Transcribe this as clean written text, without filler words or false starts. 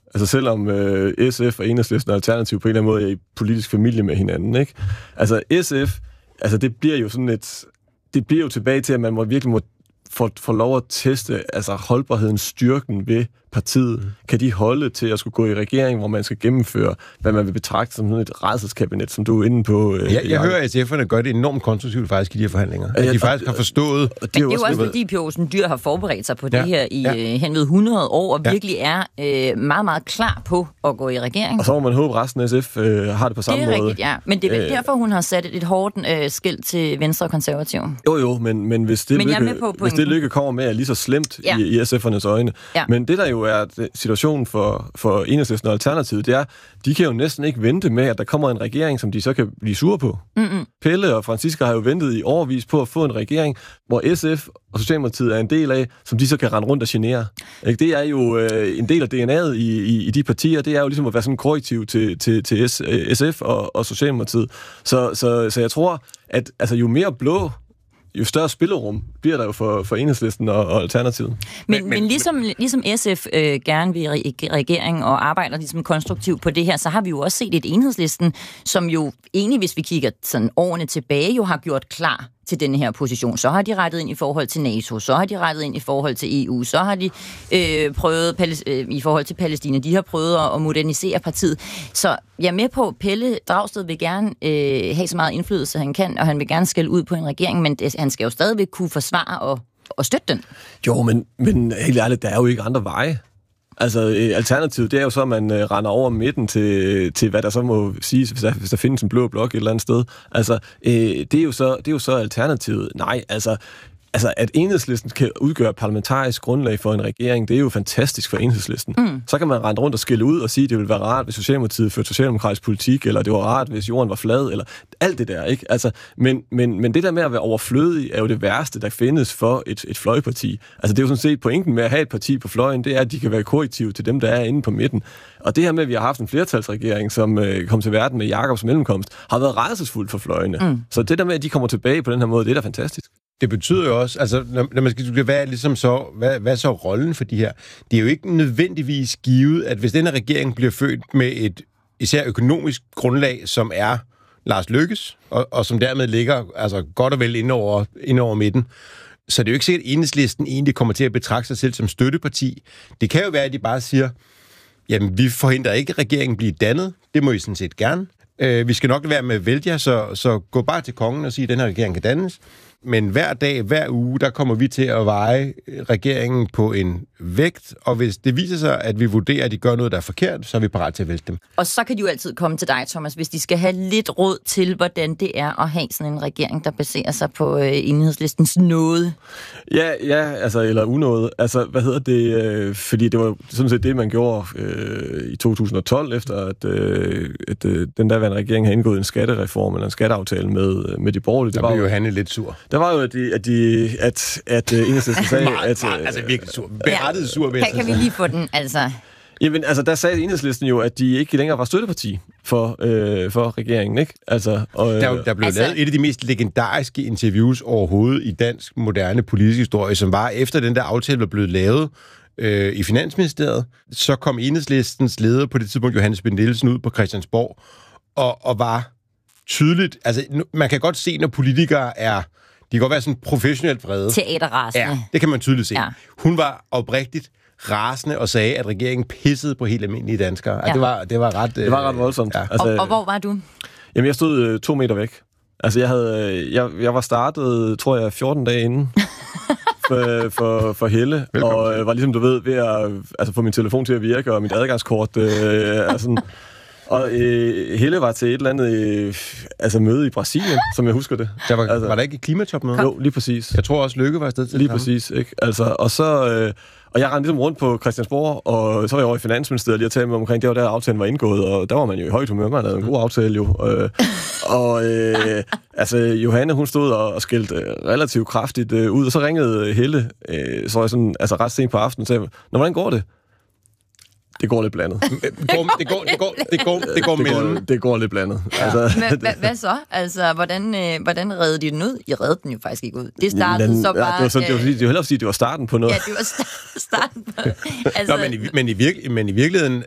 Altså selvom SF og Enhedslisten og Alternativ på en eller anden måde er i politisk familie med hinanden, ikke? Altså SF, altså det bliver jo sådan det bliver jo tilbage til, at man virkelig må få lov at teste altså holdbarheden, styrken ved partiet. Kan de holde til at skulle gå i regering, hvor man skal gennemføre, hvad man vil betragte som sådan et rædselskabinet, som du er inde på? Jeg hører, at SF'erne gør det enormt konstruktivt faktisk i de her forhandlinger. At de faktisk har forstået... Men det er jo også fordi Pia Olsen Dyhr har forberedt sig på det her i henved 100 år, og virkelig er meget, meget klar på at gå i regering. Og så må man håbe, at resten af SF har det på samme måde. Det er rigtigt, ja. Men det er vel derfor, hun har sat et hårdt skilt til Venstre og Konservative. Jo, men hvis det lykke kommer med, er lige så slemt i SF'ernes øjne. Ja. Men det der jo er situationen for Enhedslisten og Alternativet, det er, de kan jo næsten ikke vente med, at der kommer en regering, som de så kan blive sure på. Mm-mm. Pelle og Franziska har jo ventet i årevis på at få en regering, hvor SF og Socialdemokratiet er en del af, som de så kan rende rundt og genere. Det er jo en del af DNA'et i de partier, det er jo ligesom at være sådan en korrektiv til SF og Socialdemokratiet. Så jeg tror, at altså, jo mere blå, jo større spillerum bliver der jo for Enhedslisten og Alternativet. Men ligesom SF gerne vil regering og arbejder ligesom konstruktivt på det her, så har vi jo også set et Enhedslisten, som jo egentlig, hvis vi kigger sådan årene tilbage, jo har gjort klar til denne her position. Så har de rettet ind i forhold til NATO, så har de rettet ind i forhold til EU, så har de prøvet i forhold til Palæstina, de har prøvet at modernisere partiet. Så jeg er med på, Pelle Dragsted vil gerne have så meget indflydelse, han kan, og han vil gerne skælde ud på en regering, men han skal jo stadigvæk kunne forsvare og støtte den. Jo, men helt ærligt, der er jo ikke andre veje. Altså, alternativet, det er jo så, at man render over midten til hvad der så må siges, hvis der findes en blå blok et eller andet sted. Altså, det er jo så alternativet. Nej, altså, at Enhedslisten kan udgøre parlamentarisk grundlag for en regering, det er jo fantastisk for Enhedslisten. Mm. Så kan man rende rundt og skille ud og sige, at det ville være rart, hvis Socialdemokratiet førte socialdemokratisk politik, eller det var rart, hvis jorden var flad, eller alt det der, ikke? Altså, men det der med at være overflødig, er jo det værste, der findes for et fløjparti. Altså, det er jo sådan set pointen med at have et parti på fløjen, det er, at de kan være korrektive til dem, der er inde på midten. Og det her med, at vi har haft en flertalsregering, som kom til verden med Jakobs mellemkomst, har været rædselsfuldt for fløjene. Mm. Så det der med, at de kommer tilbage på den her måde, det er da fantastisk. Det betyder jo også, altså, når man skal være ligesom så, hvad er så rollen for de her? Det er jo ikke nødvendigvis givet, at hvis denne regering bliver født med et især økonomisk grundlag, som er Lars Løkkes, og som dermed ligger altså godt og vel ind over midten, så det er jo ikke sikkert, at Enhedslisten egentlig kommer til at betragte sig selv som støtteparti. Det kan jo være, at de bare siger, jamen, vi forhindrer ikke, at regeringen bliver dannet. Det må I sådan set gerne. Vi skal nok være med at vælge jer, så gå bare til kongen og sige, at den her regering kan dannes. Men hver dag, hver uge, der kommer vi til at veje regeringen på en vægt, og hvis det viser sig, at vi vurderer, at de gør noget, der er forkert, så er vi parat til at vælge dem. Og så kan de jo altid komme til dig, Thomas, hvis de skal have lidt råd til, hvordan det er at have sådan en regering, der baserer sig på Enhedslistens nåde. Ja, altså, eller unåde. Altså, hvad hedder det? Fordi det var sådan set det, man gjorde i 2012, efter at den daværende regering havde indgået en skattereform, eller en skatteaftale med de borgerlige. Der blev jo Hanne lidt sur. Der var jo, at Enhedslisten sagde... altså virkelig sur. Berettet sur. Kan vi lige få den, altså... Jamen, altså, der sagde Enhedslisten jo, at de ikke længere var støtteparti for regeringen, ikke? Altså, og, der blev lavet et af de mest legendariske interviews overhovedet i dansk moderne politisk historie, som var efter den der aftale var blevet lavet i Finansministeriet. Så kom Enhedslistens leder på det tidspunkt, Johannes Bent Nielsen, ud på Christiansborg, og var tydeligt... Altså, man kan godt se, når politikere er... De kan godt være sådan professionelt vrede. Teaterrasende. Ja, det kan man tydeligt se. Ja. Hun var oprigtigt rasende og sagde, at regeringen pissede på helt almindelige danskere. Ja. Det var ret voldsomt. Ja. Altså, og hvor var du? Jamen, jeg stod 2 meter væk. Altså, jeg var startet, tror jeg, 14 dage inden for Helle. Velkommen. Og var ligesom, du ved, ved at få min telefon til at virke, og mit adgangskort sådan... Og Helle var til et eller andet møde i Brasilien, som jeg husker det. Var der ikke et klimatopmøde? Jo, lige præcis. Jeg tror også, Løkke var afsted til lige præcis, ikke? Altså, og så... og jeg rendte ligesom rundt på Christiansborg, og så var jeg over i Finansministeriet lige at tale med omkring, det var der aftalen var indgået, og der var man jo i højt humør, man havde en god aftale jo. Altså, Johanne, hun stod og skældte relativt kraftigt ud, og så ringede Helle, så jeg sådan, altså ret sent på aftenen, og sagde, hvordan går det? Det går lidt blandet. Det går lidt blandet. Ja. Altså, hvad så? Altså, hvordan reddede de den ud? I reddede den jo faktisk ikke ud. Det startede så bare... Det var hellere at sige, at det var starten på noget. Ja, det var starten på... Altså... Nå, men i virkeligheden